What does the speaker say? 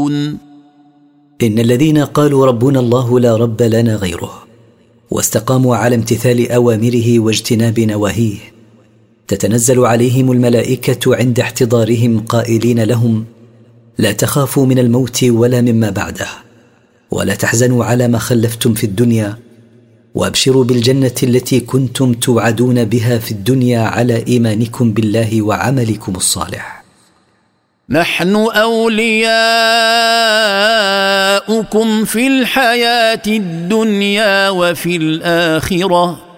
إن الذين قالوا ربنا الله لا رب لنا غيره واستقاموا على امتثال أوامره واجتناب نواهيه تتنزل عليهم الملائكة عند احتضارهم قائلين لهم: لا تخافوا من الموت ولا مما بعده، ولا تحزنوا على ما خلفتم في الدنيا، وابشروا بالجنة التي كنتم توعدون بها في الدنيا على إيمانكم بالله وعملكم الصالح. نحن أولياؤكم في الحياة الدنيا وفي الآخرة